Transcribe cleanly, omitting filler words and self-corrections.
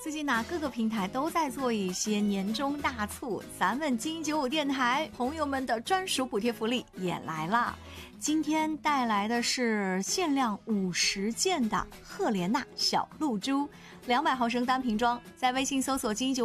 最近各个平台都在做一些年终大促，咱们精英95电台朋友们的专属补贴福利也来了。今天带来的是限量50件的赫莲娜小露珠，200毫升单瓶装，在微信搜索精英95